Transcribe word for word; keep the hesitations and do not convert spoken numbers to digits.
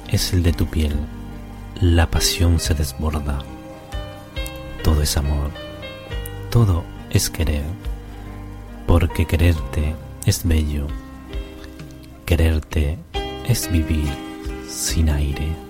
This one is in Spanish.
es el de tu piel, la pasión se desborda. Todo es amor, todo es querer, porque quererte es bello, quererte es vivir sin aire.